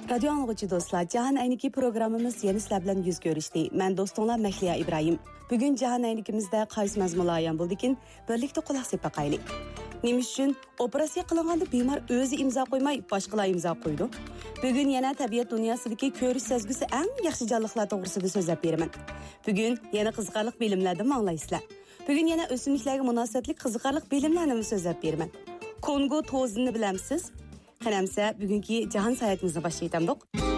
Radyo anlıqçı dostlar, Cahan Ayniki programımız yeni sizler bilan yüz görüşdi. Ben dostunlar Mehliya İbrahim. Bugün Cahan Aynikimizde qaysi mazmunlar bo'ldikin, birlikte quloq sepib baqaylik. Nima uchun operatsiya qilinganda bemor o'zi imzo qo'ymay, boshqalar imzo qo'ydi? Bugun yana tabiat dunyosidagi ko'rish sezgisi eng yaxshi jonliqlar to'g'risida so'zlab beraman. Bugun yana qiziqarli bilimlardan anglaysizlar. Bugun yana o'simliklarga munosabatli qiziqarli bilimlarni so'zlab beraman. Kongo tozini bilamsiz? Qanamsa bugungi jahon saytimizni boshlaytamdiq.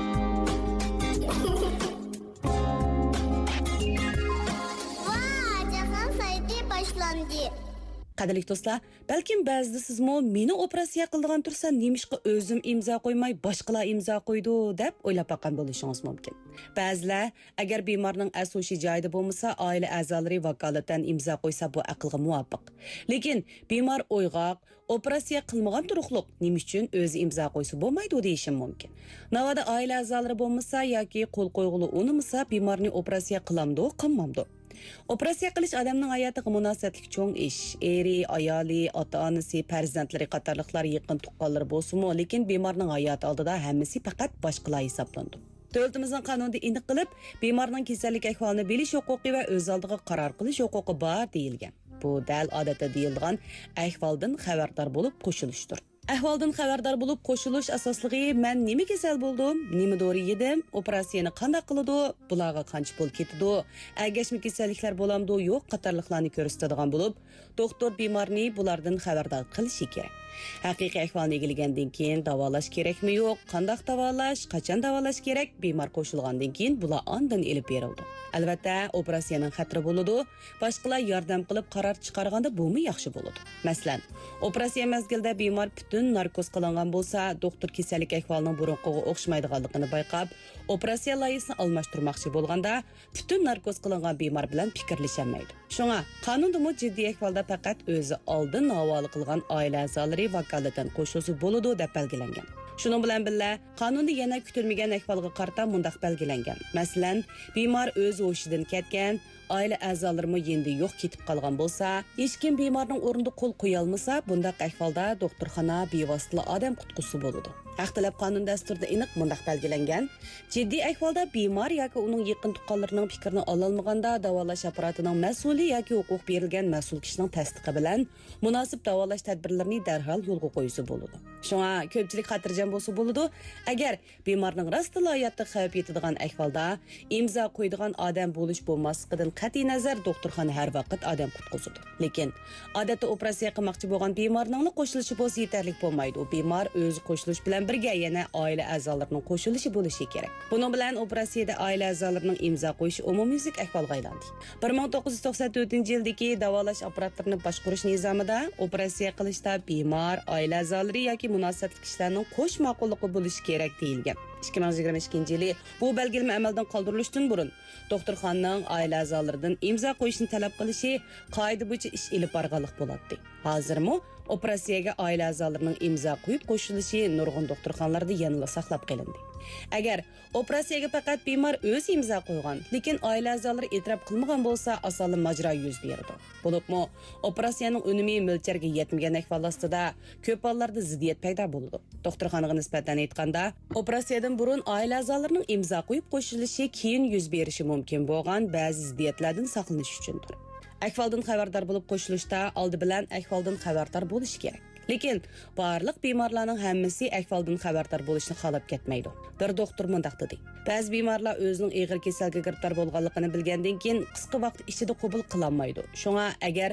Qadrli do'stlar, balkim ba'zida sizmo meni operatsiya qildigan tursa, nemishqa o'zim imzo qo'ymay, boshqalar imzo qo'ydi deb o'ylab baqan bo'lishingiz mumkin. Ba'zilar agar bemorning asosiy joyida bo'lmasa, oila a'zolari vakolatdan imzo qo'ysa bu aqlga muvofiq. Lekin bemor o'yg'oq, operatsiya qilmagan turuqliq, nima uchun o'zi imzo qo'ysa bo'lmaydi deyishim mumkin. Navoda oila a'zolari bo'lmasa yoki qo'l qo'yg'uli unimasa, bemorni operatsiya qilamdi, qilmamdi. Operatsiya qilish odamning hayotiga munosabatli cho'ng ish. Eri, ayoli, ota-onasi, farzandlari qatorliqlar yaqin tuqqanlar bo'lsa-mu, lekin bemorning hayoti oldida hammasi faqat boshqalar hisoblandi. Davlatimizning qonunida aniq qilib, bemorning kasallik ahvolini bilish huquqi va o'z oldiga qaror qilish huquqi bor deyilgan. Bu dal odatda deyilgan ahvoldan xabardor bo'lib qo'shilishdir. Ahvoldan xabardor bo'lib qo'shilish asosligi men nima kasal bo'ldim, nima dori yedim, operatsiyani qanday qiladi, bularga qancha pul ketadi, agashmi kasalliklar bo'lamdi, yo'q qatorliqlarni ko'rsatadigan bo'lib, doktor bemorni bulardan xabardor qilishi kerak. Haqiqiy ahvolni egillagandan keyin davolash kerakmi yo'q, qanday davolash, qachon davolash kerak, bemor qo'shilgandan keyin bular ondan elib berildi. Albatta, operatsiyaning xatri bo'ladi. Boshqalar yordam qilib qaror chiqarganda bumi yaxshi bo'ladi. Masalan, operatsiya mezgilida bemor butun narkoz qilingan bo'lsa, doktor kasallik ahvolining burunqiga o'xshamaydiganligini bayqab, operatsiya loyihasini almashtirmoqchi bo'lganda, butun narkoz qilingan bemor bilan fikrlashamaydi. Shunga, qonunda jiddiy ahvolda faqat o'zi oldin havola qilgan oila a'zolari vakolatdan qo'shilsa bo'ladi deb belgilangan. Shuning bilan birga qonunda yana kutilmagan ahvolga qarata mundaq belgilangan. Masalan, bemor o'z o'shidan ketgan, oila a'zolarimi endi yo'q ketib qolgan bo'lsa, hech kim bemorning o'rnida qo'l qo'ya olmasa, bundaq ahvolda doktorxona bevosita odam qutqusi bo'ladi. Haqtilab qonun dasturida aniq mundaq belgilangan. Jiddiy ahvolda bemor yoki uning yaqin tuqqanlarining fikrini ololmaganda davolash apparatining mas'uli yoki huquq berilgan mas'ul kishining tasdiqi bilan munosib davolash tadbirlarini darhol yo'lga qo'ysa bo'ladi. Shunga ko'pchilik xotirjam bo'lsa bo'ladi. Agar bemorning rostla hayotda xavf yetadigan ahvolda imzo qo'yadigan odam bo'lish bo'lmasligidan qat'iy nazar doktorxona har vaqt odam qutqizadi. Lekin odatda operatsiya qilmoqchi bo'lgan bemorning qo'shilishi bo'lsa yetarli bo'lmaydi. U bemor o'zi qo'shilish bilan birga yana oila a'zolarining qo'shilishi bo'lishi kerak. Buning bilan operatsiyada oila a'zolarining imzo qo'yishi umumyuzlik ahvolga aylandi. 1994-yildagi davolash apparatlarini boshqarish nizomida operatsiya qilishda bemor, oila a'zolari yoki munosabatli kishilarning qo'sh ma'qulligi bo'lishi kerak deyilgan. 2022-yili bu belgilama amaldan qoldirilishdan burun doktorxonaning oila a'zolaridan imzo qo'yishni talab qilishi qoida bo'yicha ish olib borganlik bo'ladi. Hozirmi operatsiyaga oila a'zolarining imzo qo'yib qo'shilishi nurg'un doktorxonalarda yanada saqlab qolindi. Agar operatsiyaga faqat bemor o'zi imzo qo'ygan, lekin oila a'zolari e'tirof qilmagan bo'lsa, asolan majro yuz beradi. Bo'libmi, operatsiyaning unumi mo'ljalga yetmagan ahvol ostida ko'p hollarda ziddiyat paydo bo'ladi. Doktorxonaga nisbatan aytganda, operatsiyadan burun oila a'zolarining imzo qo'yib qo'shilishi keyin yuz berishi mumkin bo'lgan ba'zi ziddiyatlardan saqlanish uchundir. Ahvoldan xabardor bo'lib qo'shilishda oldi bilan ahvoldan xabardor bo'lish kerak. Lekin barliq bemorlarning hammasi ahvoldan xabardor bo'lishni xalab ketmaydi. Bir doktor mundaq dedi. Ba'zi bemorlar o'zining og'ir kasallikka giriftor bo'lganligini bilgandan keyin qisqa vaqt ichida qabul qilolmaydi. Shunga agar